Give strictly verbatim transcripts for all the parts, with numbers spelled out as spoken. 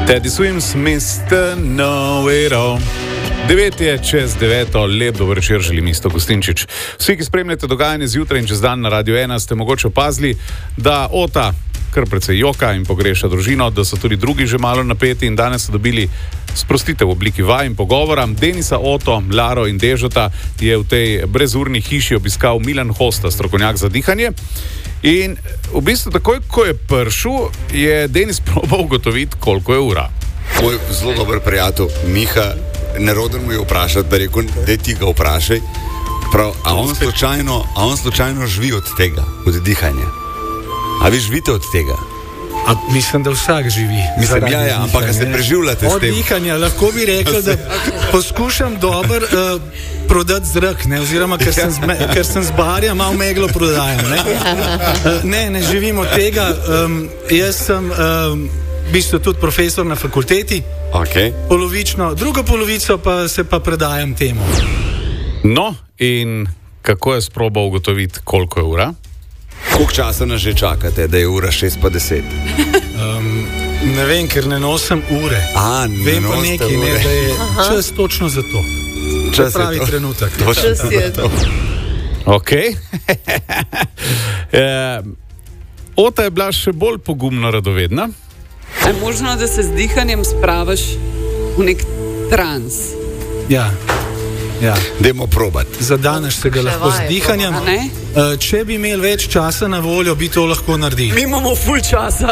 Teddy Swims, mister Know-It-All. Devet je čez deveto, lep dober večer, želim Isto Gustinčič. Vsi, ki spremljate dogajanje zjutraj in čez dan na Radio ena, ste mogoče opazili, da Ota kar precej joka in pogreša družino, da so tudi drugi že malo napeti in danes so dobili sprostitev v obliki vaj in pogovora. Denisa, Oto, Laro in Dežota je v tej brezurni hiši obiskal Milan Hosta, strokovnjak za dihanje. In v bistvu takoj, ko je prišel, je Denis probal ugotoviti, koliko je ura. Moj zelo dober prijatelj Miha, neroden mu je vprašati, da rekel, da ti ga vprašaj. Prav, a on slučajno, a on slučajno živi od tega, od dihanja? A vi živite od tega? A, mislim, da vsak živi. Mislim, ja, ja, ampak a se preživljate s tem? Od dihanja, lahko bi rekel, da poskušam dober uh, prodati zrak, ne, oziroma ker sem, zme, ker sem z barja, malo meglo prodajam. Ne, uh, ne, ne živim od tega. Um, jaz sem um, v bistvu tudi profesor na fakulteti, okay. Polovično, drugo polovico pa se pa predajam temu. No, in kako je sprobal ugotoviti, koliko je ura? Koliko časa nas že čakate, da je ura šest pa deset? Um, ne vem, ker ne nosim ure. A, ne vem pa nekaj, ne, da je čas točno za to. Čas pravi je to. Trenutek. Čas je to. Ok. e, Ota je bila še bolj pogumno radovedna. Je možno, da se z dihanjem spravaš v nek trans? Ja. Ja. Dajmo probati. Zadaneš se ga lahko z dihanjem. Če bi imeli več časa na voljo, bi to lahko naredili. Mi imamo ful časa.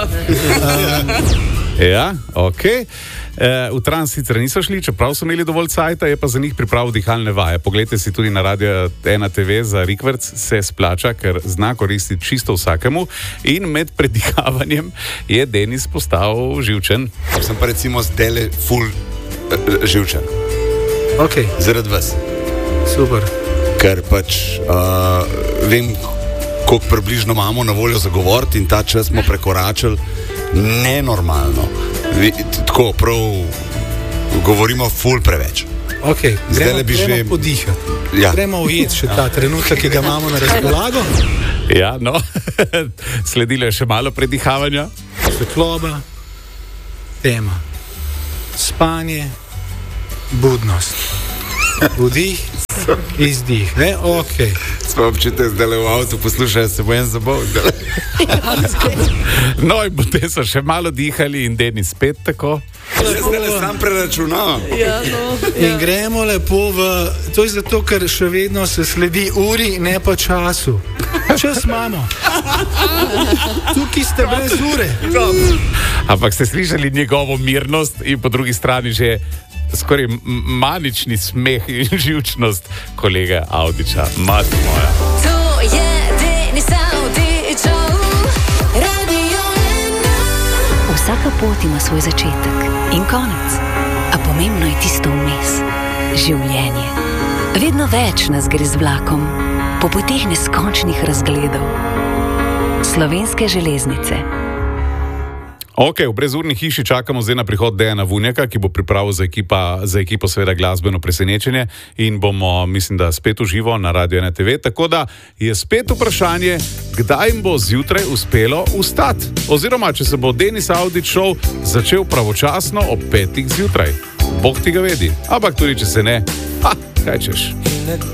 Ja, ok. V trans sicer niso šli, čeprav so imeli dovolj cajta, je pa za njih pripravil dihalne vaje. Poglejte si tudi na Radio ena te ve za Rikverc, se splača, ker zna koristiti čisto vsakemu. In med predihavanjem je Denis postal živčen. Sem pa recimo zdaj ful živčen. Okay. Zaradi vas. Super. Ker pač uh, vem, koliko približno imamo na voljo za govoriti in ta čas smo prekoračili nenormalno. Vi, tako prav govorimo ful preveč. Ok, gremo, bi gremo že... podihati. Ja. Gremo ujeti še ta trenutek, ki ga imamo na razpolago. Ja, no. Sledilo je še malo predihavanja. Svetloba, tema, spanje, budnost. Vdih, izdih, ne? Ok. Smo občite zdaj v avtu, poslušajo se bojem za bol. No in potem so še malo dihali in Denis spet tako. Zdaj le sam preračunal. Ja, no, ja. In gremo lepo v... To je zato, ker še vedno se sledi uri, ne pa času. Čas imamo. Tukaj ste brez ure. Ampak ste slišali njegovo mirnost in po drugi strani že skoraj manični smeh in živčnost kolega Avdića. Mati moja. To je Denis Avdićov, Radio ena. Vsaka pot ima svoj začetek in konec, a pomembno je tisto vmes. Življenje. Vedno več nas gre z vlakom, po poteh neskončnih razgledov. Slovenske železnice. Ok, v brezurni hiši čakamo zdaj na prihod Dejana Vunjaka, ki bo pripravil za, ekipa, za ekipo seveda glasbeno presenečenje in bomo, mislim, da spet uživo na Radio ena te ve, tako da je spet vprašanje, kdaj jim bo zjutraj uspelo vstati. Oziroma, če se bo Denis Avdić šov začel pravočasno ob petih zjutraj. Bog ti ga vedi. Ampak tudi, če se ne, ha, kaj češ.